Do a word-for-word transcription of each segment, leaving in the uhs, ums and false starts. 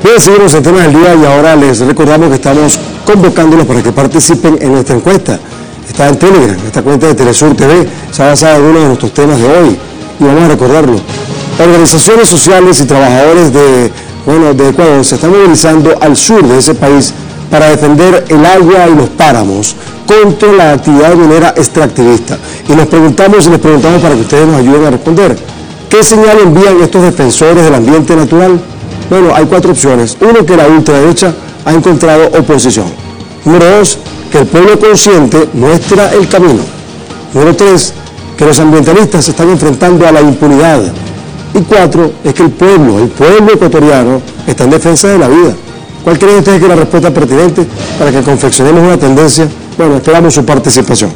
Bien, seguimos en temas del día y ahora les recordamos que estamos convocándolos para que participen en nuestra encuesta. Está en Telegram, esta cuenta de Telesur T V, se ha basado en uno de nuestros temas de hoy y vamos a recordarlo. Organizaciones sociales y trabajadores de, bueno, de Ecuador se están movilizando al sur de ese país para defender el agua y los páramos contra la actividad minera extractivista. Y nos preguntamos y les preguntamos para que ustedes nos ayuden a responder. ¿Qué señal envían estos defensores del ambiente natural? Bueno, hay cuatro opciones. Uno, que la ultraderecha ha encontrado oposición. Número dos, que el pueblo consciente muestra el camino. Número tres, que los ambientalistas se están enfrentando a la impunidad. Y cuatro, es que el pueblo, el pueblo ecuatoriano está en defensa de la vida. ¿Cuál creen ustedes que es la respuesta pertinente para que confeccionemos una tendencia? Bueno, esperamos su participación.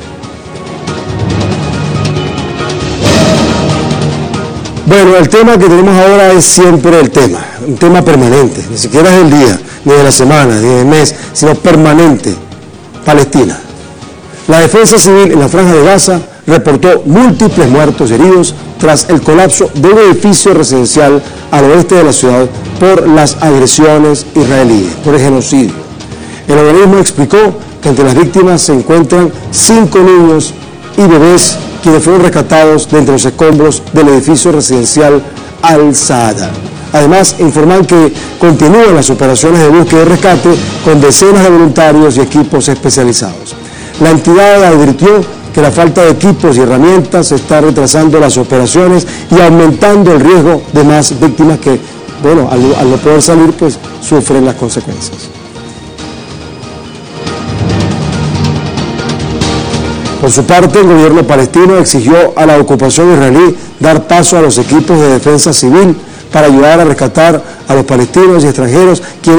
Bueno, el tema que tenemos ahora es siempre el tema, un tema permanente, ni siquiera es del día, ni de la semana, ni del mes, sino permanente. Palestina. La defensa civil en la Franja de Gaza reportó múltiples muertos y heridos tras el colapso de un edificio residencial al oeste de la ciudad por las agresiones israelíes, por el genocidio. El organismo explicó que entre las víctimas se encuentran cinco niños y bebés quienes fueron rescatados de entre los escombros del edificio residencial Al-Saada. Además, informan que continúan las operaciones de búsqueda y rescate con decenas de voluntarios y equipos especializados. La entidad advirtió que la falta de equipos y herramientas está retrasando las operaciones y aumentando el riesgo de más víctimas que, bueno, al, al no poder salir, pues sufren las consecuencias. Por su parte, el gobierno palestino exigió a la ocupación israelí dar paso a los equipos de defensa civil para ayudar a rescatar a los palestinos y extranjeros quienes